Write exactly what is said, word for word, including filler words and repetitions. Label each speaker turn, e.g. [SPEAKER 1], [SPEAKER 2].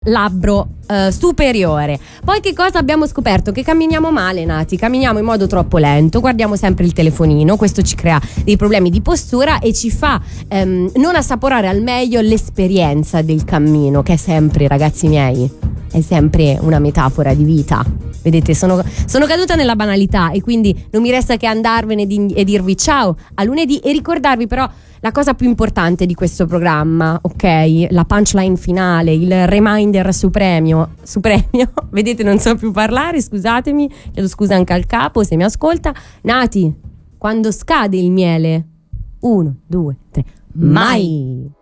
[SPEAKER 1] labbro eh, superiore. Poi che cosa abbiamo scoperto? Che camminiamo male, Nati, camminiamo in modo troppo lento, guardiamo sempre il telefonino, questo ci crea dei problemi di postura e ci fa ehm, non assaporare al meglio l'esperienza del cammino, che è sempre, ragazzi miei, è sempre una metafora di vita. Vedete, sono, sono caduta nella banalità e quindi non mi resta che andarvene di, e dirvi ciao a lunedì e ricordarvi però la cosa più importante di questo programma, ok? La punchline finale, il reminder supremo, supremio. Vedete, non so più parlare, scusatemi, chiedo scusa anche al capo se mi ascolta. Nati, quando scade il miele? Uno, due, tre, mai!